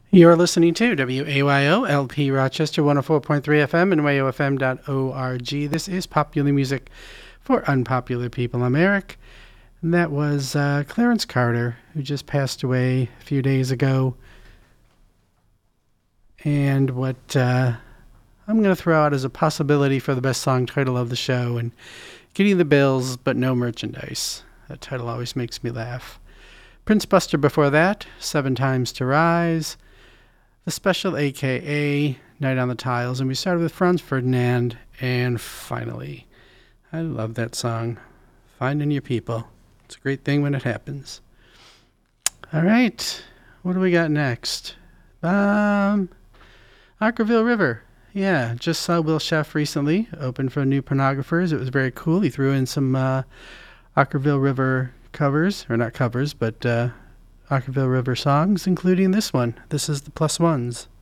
You're listening to WAYO LP Rochester 104.3 FM and wayofm.org. This is Popular Music for Unpopular People. I'm Eric, and that was Clarence Carter, who just passed away a few days ago. And what I'm going to throw out as a possibility for the best song title of the show, and Getting the Bills But No Merchandise. That title always makes me laugh. Prince Buster before that, Seven Times to Rise. The Special, a.k.a. Night on the Tiles. And we started with Franz Ferdinand and Finally. I love that song. Finding Your People. It's a great thing when it happens. All right. What do we got next? Ockerville River. Yeah, just saw Will Sheff recently. Opened for New Pornographers. It was very cool. He threw in some Ockerville River covers. Or not covers, but... Ockerville River songs, including this one. This is the Plus Ones.